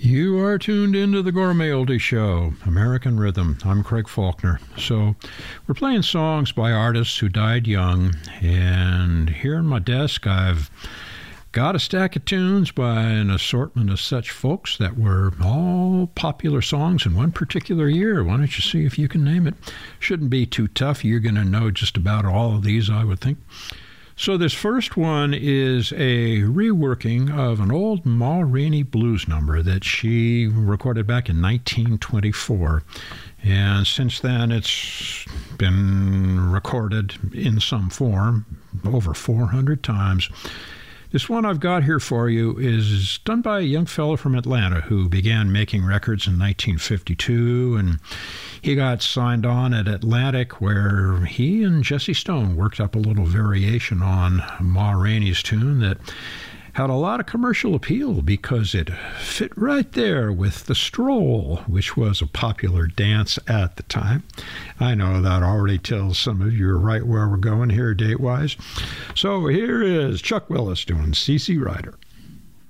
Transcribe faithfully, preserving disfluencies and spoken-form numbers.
You are tuned into the Gourmet Oldie Show, American Rhythm. I'm Craig Faulkner. So we're playing songs by artists who died young, and here on my desk I've got a stack of tunes by an assortment of such folks that were all popular songs in one particular year. Why don't you see if you can name it? Shouldn't be too tough. You're going to know just about all of these, I would think. So this first one is a reworking of an old Ma Rainey blues number that she recorded back in nineteen twenty-four. And since then, it's been recorded in some form over four hundred times. This one I've got here for you is done by a young fellow from Atlanta who began making records in nineteen fifty-two, and he got signed on at Atlantic, where he and Jesse Stone worked up a little variation on Ma Rainey's tune that had a lot of commercial appeal because it fit right there with the stroll, which was a popular dance at the time. I know that already tells some of you right where we're going here date-wise. So here is Chuck Willis doing C C Rider.